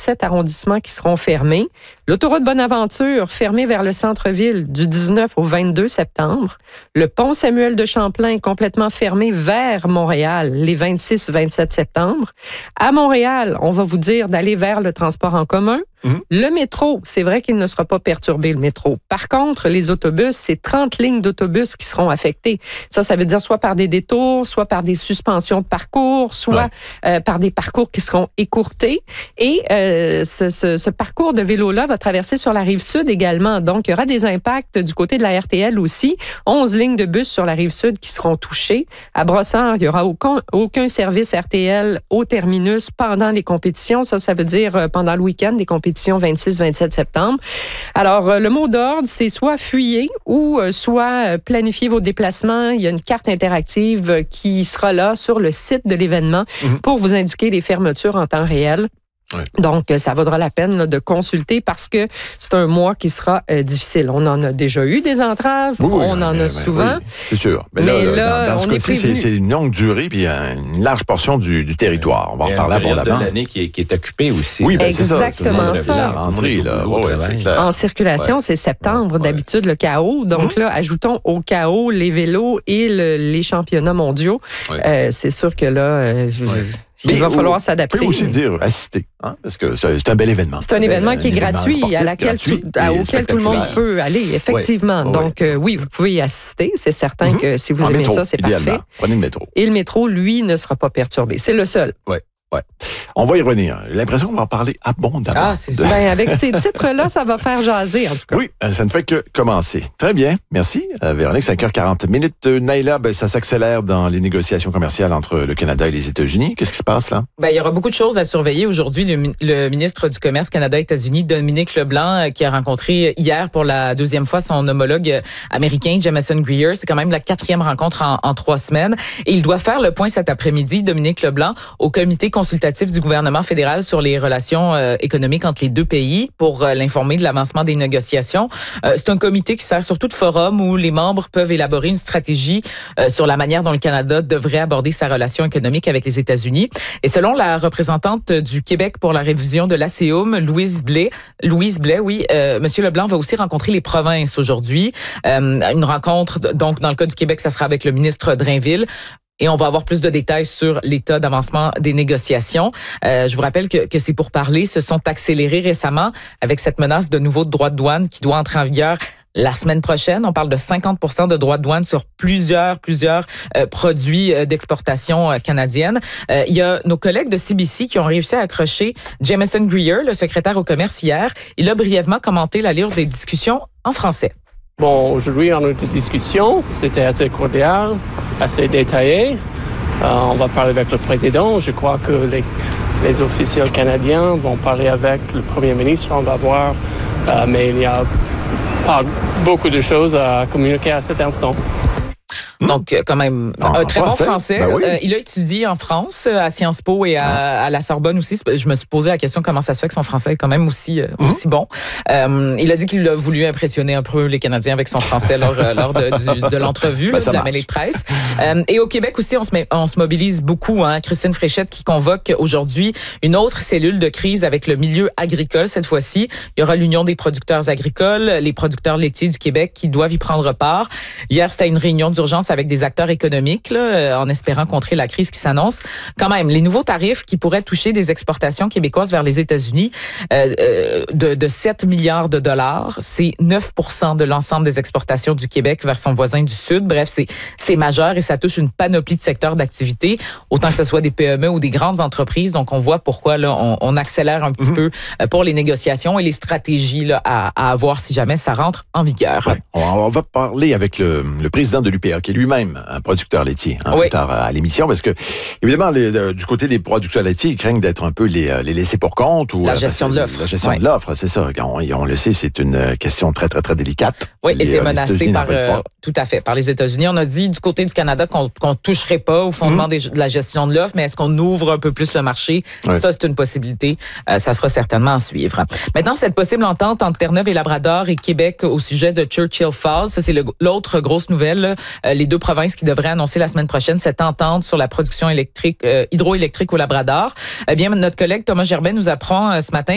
7 arrondissements qui seront fermés. L'autoroute Bonaventure fermée vers le centre-ville du 19 au 22 septembre. Le pont Samuel de Champlain complètement fermé vers Montréal les 26-27 septembre. À Montréal, on va vous dire d'aller vers le transport en commun. Le métro, c'est vrai qu'il ne sera pas perturbé, le métro. Par contre, les autobus, c'est 30 lignes d'autobus qui seront affectées. Ça veut dire soit par des détours, soit par des suspensions de parcours, soit par des parcours qui seront écourtés. Et ce parcours de vélo-là va traverser sur la rive sud également. Donc, il y aura des impacts du côté de la RTL aussi. 11 lignes de bus sur la rive sud qui seront touchées. À Brossard, il n'y aura aucun service RTL au terminus pendant les compétitions. Ça veut dire pendant le week-end des compétitions 26-27 septembre. Alors, le mot d'ordre, c'est soit fuyez ou soit planifiez vos déplacements. Il y a une carte interactive qui sera là sur le site de l'événement pour vous indiquer les fermetures en temps réel. Oui. Donc, ça vaudra la peine là, de consulter parce que c'est un mois qui sera difficile. On en a déjà eu des entraves, on en a souvent. Oui, c'est sûr. Mais là, dans ce cas-ci, c'est une longue durée puis une large portion du territoire. On va en reparler abondamment. De l'année qui est occupée aussi. Oui, ben, c'est ça. Exactement ça. En circulation, c'est septembre, d'habitude, le chaos. Donc là, ajoutons au chaos les vélos et les championnats mondiaux. C'est sûr que là... il va falloir s'adapter. On peut aussi dire assister, parce que c'est un bel événement. C'est un événement qui est gratuit, auquel tout le monde peut aller, effectivement. Donc, oui, vous pouvez y assister. C'est certain que si vous aimez ça, c'est parfait. Prenez le métro. Et le métro, lui, ne sera pas perturbé. C'est le seul. Oui. Ouais. On va y revenir. J'ai l'impression qu'on va en parler abondamment. C'est ça. Avec ces titres-là, ça va faire jaser, en tout cas. Oui, ça ne fait que commencer. Très bien. Merci. Véronique, 5h40. Naïla, ça s'accélère dans les négociations commerciales entre le Canada et les États-Unis. Qu'est-ce qui se passe là? Il y aura beaucoup de choses à surveiller. Aujourd'hui, le ministre du Commerce Canada-États-Unis, Dominic Leblanc, qui a rencontré hier pour la deuxième fois son homologue américain, Jamieson Greer. C'est quand même la 4e rencontre en 3 semaines. Et il doit faire le point cet après-midi, Dominic Leblanc, au comité consultatif du gouvernement fédéral sur les relations économiques entre les deux pays pour l'informer de l'avancement des négociations. C'est un comité qui sert surtout de forum où les membres peuvent élaborer une stratégie sur la manière dont le Canada devrait aborder sa relation économique avec les États-Unis. Et selon la représentante du Québec pour la révision de l'ASEUM, Louise Blais, Monsieur Leblanc va aussi rencontrer les provinces aujourd'hui. Une rencontre, donc dans le cas du Québec, ça sera avec le ministre Drainville. Et on va avoir plus de détails sur l'état d'avancement des négociations. Je vous rappelle que ces pourparlers se sont accélérés récemment avec cette menace de nouveaux droits de douane qui doit entrer en vigueur la semaine prochaine. On parle de 50% de droits de douane sur plusieurs produits d'exportation canadienne. Il y a nos collègues de CBC qui ont réussi à accrocher Jamieson Greer, le secrétaire au commerce hier. Il a brièvement commenté l'allure des discussions en français. Bon, aujourd'hui, on a eu des discussions. C'était assez cordial, assez détaillé. On va parler avec le président. Je crois que les officiels canadiens vont parler avec le premier ministre. On va voir. Mais il n'y a pas beaucoup de choses à communiquer à cet instant. Donc, quand même, un très bon français. Il a étudié en France, à Sciences Po et à la Sorbonne aussi. Je me suis posé la question comment ça se fait que son français est quand même aussi bon. Il a dit qu'il a voulu impressionner un peu les Canadiens avec son français lors de l'entrevue, de la mêlée de presse. Et au Québec aussi, on se mobilise beaucoup. Christine Fréchette qui convoque aujourd'hui une autre cellule de crise avec le milieu agricole cette fois-ci. Il y aura l'Union des producteurs agricoles, les producteurs laitiers du Québec qui doivent y prendre part. Hier, c'était une réunion d'urgence avec des acteurs économiques, en espérant contrer la crise qui s'annonce. Quand même, les nouveaux tarifs qui pourraient toucher des exportations québécoises vers les États-Unis de 7 milliards de dollars, c'est 9% de l'ensemble des exportations du Québec vers son voisin du Sud. Bref, c'est majeur et ça touche une panoplie de secteurs d'activité, autant que ce soit des PME ou des grandes entreprises. Donc, on voit pourquoi là, on accélère un petit peu pour les négociations et les stratégies là, à avoir si jamais ça rentre en vigueur. Ouais. On va parler avec le président de l'UPA, qui est lui-même un producteur laitier, plus tard à l'émission, parce que, évidemment, du côté des producteurs laitiers, ils craignent d'être un peu les laissés pour compte. Ou la gestion de l'offre. La gestion de l'offre, c'est ça. On le sait, c'est une question très, très, très délicate. Oui, et c'est menacé tout à fait, par les États-Unis. On a dit du côté du Canada qu'on ne toucherait pas au fondement de la gestion de l'offre, mais est-ce qu'on ouvre un peu plus le marché? Ça, c'est une possibilité. Ça sera certainement à suivre. Maintenant, cette possible entente entre Terre-Neuve et Labrador et Québec au sujet de Churchill Falls, ça, c'est l'autre grosse nouvelle. Les deux provinces qui devraient annoncer la semaine prochaine cette entente sur la production hydroélectrique au Labrador. Eh bien, notre collègue Thomas Gerbet nous apprend ce matin